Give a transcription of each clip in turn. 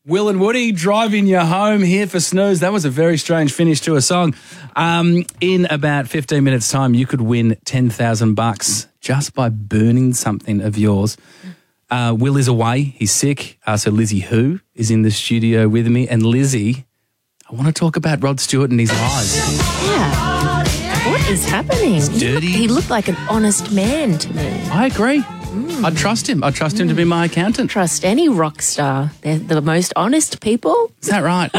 Will and Woody driving you home here for Snooze. That was a very strange finish to a song. In about 15 minutes' time, you could win $10,000 just by burning something of yours. Will is away. He's sick. So Lizzie Who is in the studio with me. And Lizzie, I want to talk about Rod Stewart and his lies. Yeah. What is happening? Dirty. He looked like an honest man to me. I agree. I trust him. I trust him to be my accountant. Trust any rock star. They're the most honest people. Is that right?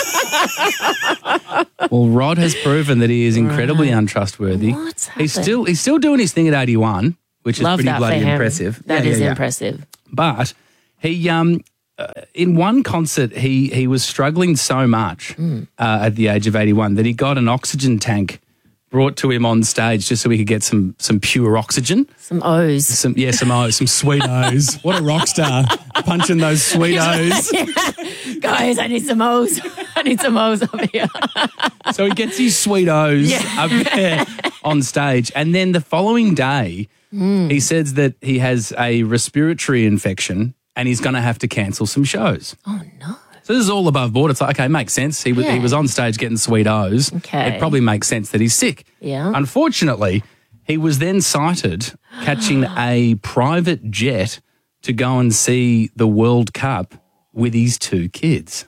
Well, Rod has proven that he is incredibly untrustworthy. What's happened? He's still doing his thing at 81, which is Love pretty that bloody for him. impressive. That is impressive. But he in one concert he was struggling so much at the age of 81 that he got an oxygen tank brought to him on stage just so he could get some pure oxygen. Some O's. Some sweet O's. What a rock star, punching those sweet O's. Guys, I need some O's. I need some O's up here. So he gets his sweet O's up there on stage. And then the following day, he says that he has a respiratory infection and he's going to have to cancel some shows. Oh, no. So this is all above board. It's like, okay, makes sense. He was on stage getting sweet O's. Okay. It probably makes sense that he's sick. Yeah. Unfortunately, he was then cited catching a private jet to go and see the World Cup with his 2 kids.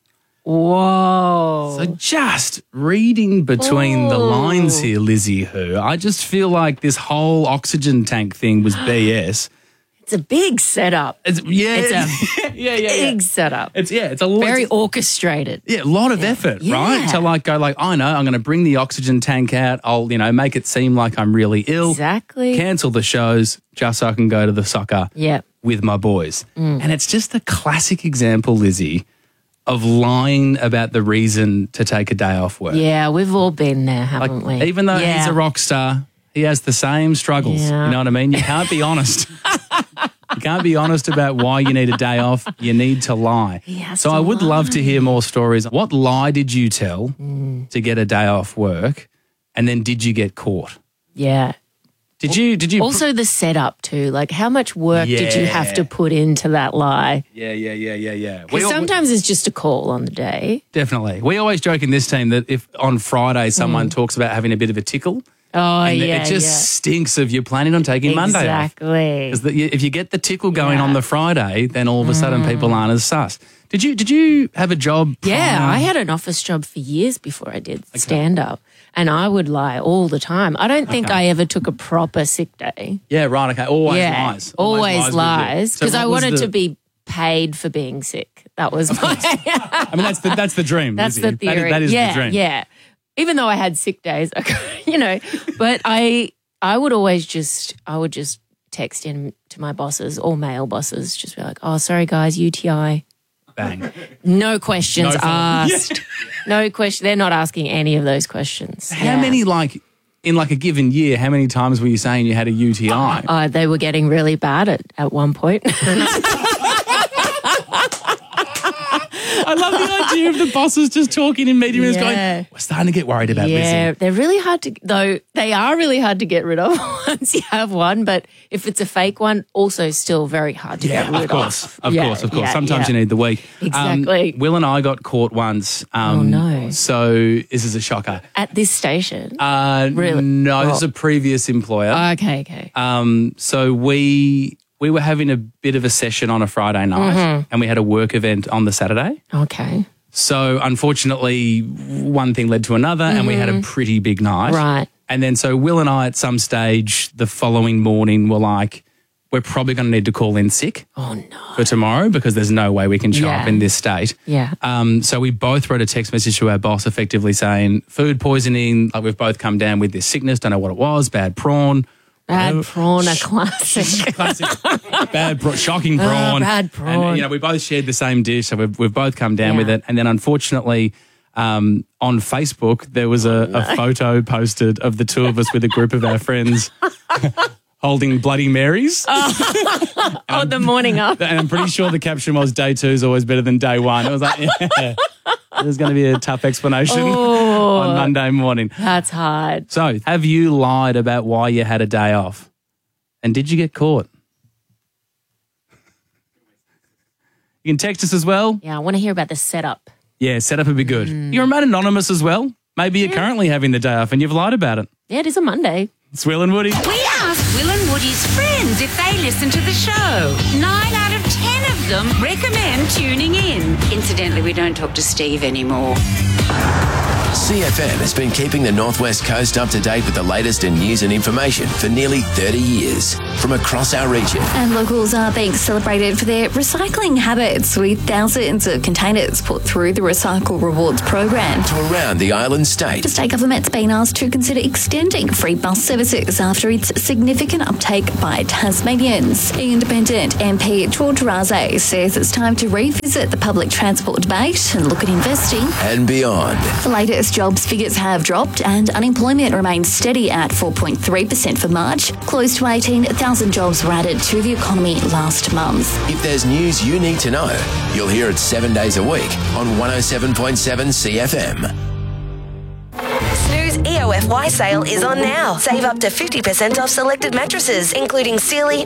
Whoa. So just reading between the lines here, Lizzie Who, I just feel like this whole oxygen tank thing was BS. It's a big setup. It's a big setup. It's a lot. Very orchestrated. Yeah, a lot of effort, right? To I know I'm going to bring the oxygen tank out. I'll, make it seem like I'm really ill. Exactly. Cancel the shows just so I can go to the soccer with my boys. And it's just a classic example, Lizzie, of lying about the reason to take a day off work. Yeah, we've all been there, haven't we? Even though he's a rock star, he has the same struggles. Yeah. You know what I mean? You can't be honest. You can't be honest about why you need a day off. You need to lie. So I would love to hear more stories. What lie did you tell to get a day off work? And then did you get caught? Yeah. Did you also the setup too? Like how much work did you have to put into that lie? Yeah. Because sometimes it's just a call on the day. Definitely. We always joke in this team that if on Friday someone talks about having a bit of a tickle, it just stinks of you planning on taking Monday off. Exactly. Because if you get the tickle going on the Friday, then all of a sudden people aren't as sus. Did you have a job? Yeah, I had an office job for years before I did stand-up. And I would lie all the time. I don't think I ever took a proper sick day. Yeah, right, okay. Always lies. Always lies. Because I wanted to be paid for being sick. That was my... I mean, that's the dream. That's the theory. That is the dream. Yeah. Even though I had sick days, but I would always just text in to my bosses, all male bosses, just be like, oh, sorry guys, UTI. Bang. No questions asked. No question. They're not asking any of those questions. How many, in a given year, how many times were you saying you had a UTI? They were getting really bad at one point. I love the idea of the bosses just talking in meeting rooms going, we're starting to get worried about Lizzie. Yeah, they're really hard to, though they are really hard to get rid of once you have one, but if it's a fake one, also still very hard to get rid of. Of course. Sometimes you need the week. Exactly. Will and I got caught once. Oh, no. So this is a shocker. At this station? Really? No, this is a previous employer. Okay. So we were having a bit of a session on a Friday night and we had a work event on the Saturday. Okay. So unfortunately, one thing led to another and we had a pretty big night. Right. And then so Will and I at some stage the following morning were like, we're probably going to need to call in sick for tomorrow because there's no way we can show up in this state. Yeah. So we both wrote a text message to our boss effectively saying food poisoning, like we've both come down with this sickness, don't know what it was, bad prawn. Bad prawn, a classic. Shocking prawn. Bad prawn. And, we both shared the same dish, so we've both come down with it. And then unfortunately, on Facebook, there was a photo posted of the two of us with a group of our friends holding Bloody Marys. The morning after. And I'm pretty sure the caption was, day 2 is always better than day 1. It was like, there's going to be a tough explanation on Monday morning. That's hard. So, have you lied about why you had a day off? And did you get caught? You can text us as well. Yeah, I want to hear about the setup. Yeah, setup would be good. You remain anonymous as well. Maybe you're currently having the day off and you've lied about it. Yeah, it is a Monday. It's Will and Woody. We asked Will and Woody's friends if they listen to the show. 9 out of 10 of them recommend tuning in. Incidentally, we don't talk to Steve anymore. CFM has been keeping the Northwest Coast up to date with the latest in news and information for nearly 30 years from across our region. And locals are being celebrated for their recycling habits, with thousands of containers put through the Recycle Rewards program. To around the island state. The state government's been asked to consider extending free bus services after its significant uptake by Tasmanians. Independent MP George Raze says it's time to revisit the public transport debate and look at investing. And beyond. The latest jobs figures have dropped and unemployment remains steady at 4.3% for March. Close to 18,000 jobs were added to the economy last month. If there's news you need to know, you'll hear it 7 days a week on 107.7 CFM. Snooze EOFY sale is on now. Save up to 50% off selected mattresses, including Sealy,